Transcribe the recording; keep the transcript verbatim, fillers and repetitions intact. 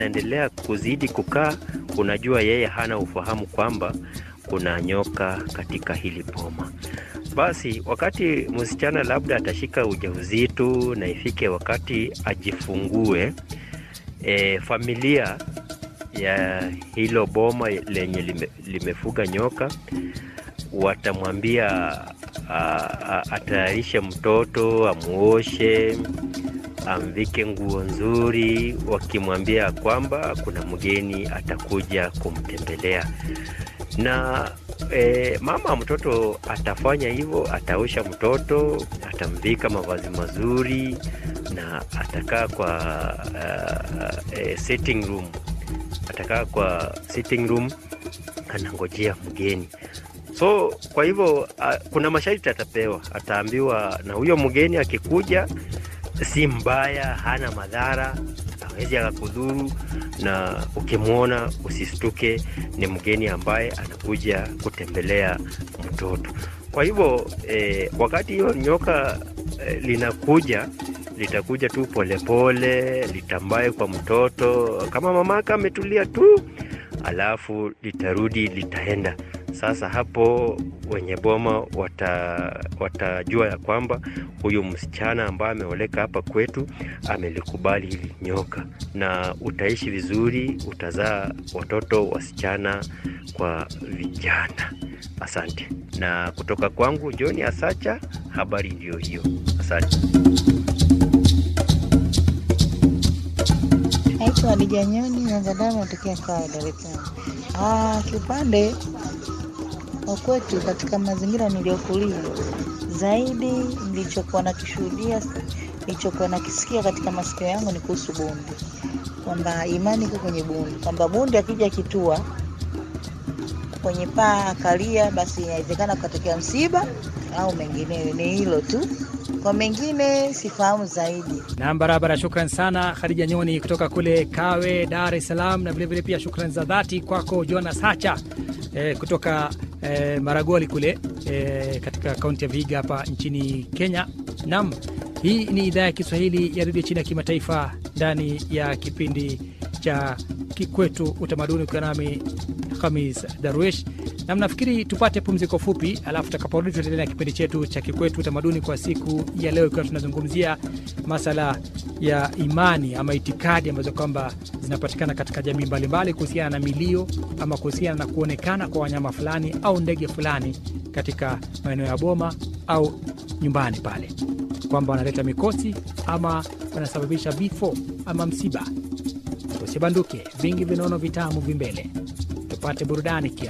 anaendelea kuzidi kukaa, unajua yeye hana ufahamu kwamba kuna nyoka katika hili boma. Basi wakati msichana labda atashika ujauzito na ifike wakati ajifungue, e, familia ya hilo boma lenye lime, limefuga nyoka watamwambia atayarishe mtoto, amuoshe, amvike nguo nzuri, wakimwambia kwamba kuna mgeni atakuja kumtembelea. Na e, mama mtoto atafanya hivyo, ataosha mtoto, atamvika mavazi mazuri na atakaa kwa uh, uh, sitting room. Atakaa kwa sitting room anangojea mgeni. So kwa hivyo uh, kuna masharti atapewa, ataambiwa na huyo mgeni akikuja si mbaya, hana madhara, hawezi akakudhuru, na ukimwona usistuke, ni mgeni ambaye anakuja kutembelea mtoto. Kwa hivyo eh, wakati hiyo nyoka eh, linakuja, litakuja tu polepole, litambaye kwa mtoto kama mamaka ametulia tu, alafu litarudi, litaenda. Sasa hapo wenye boma wata, watajua ya kwamba huyu msichana ambaye ameoleka hapa kwetu amelikubali hili nyoka, na utaishi vizuri, utazaa watoto wasichana kwa vijana. Asante. Na kutoka kwangu John Asacha, habari ndio hiyo. Asante. Naitwa Hadija Nyoni Nyanzadama natokea kwa Dar es Salaam. Ah, kipande kwa kwetu katika mazingira niliyokulia zaidi nilichokuwa nakishuhudia, nilichokuwa nakisikia katika masikio yangu ni kuhusu bundi. Kwamba imani iko kwenye bundi. Kwamba bundi akija kitua kwenye paa akalia, basi inawezekana kutokea msiba au mengineyo. Ni hilo tu. Kwa mengine sifahamu zaidi. Na barabara, shukran sana Hadija Nyoni kutoka kule Kawe, Dar es Salaam, na vile vile pia shukran za dhati kwako Jonas Hacha eh, kutoka eh, Maragoli kule eh, katika kaunti ya Vihiga hapa nchini Kenya. Naam, hii ni idhaa ya Kiswahili ya redio China ya kimataifa ndani ya kipindi cha Kikwetu Utamaduni, kwa nami Khamis Darwish. Na mnafikiri tupate pumziko fupi, alafu tutakaporudi tutaendelea na kipindi chetu cha Kikwetu Utamaduni kwa siku ya leo, ikiwa tunazungumzia masala ya imani ama itikadi ambazo kwamba zinapatikana katika jamii mbalimbali kuhusiana na milio ama kuhusiana na kuonekana kwa wanyama fulani au ndege fulani katika maeneo ya boma au nyumbani pale, kwamba wanaleta mikosi ama wanasababisha vifo ama msiba. Usibanduke, vingi vinono vitamu vimbele. Tupate burudani kia.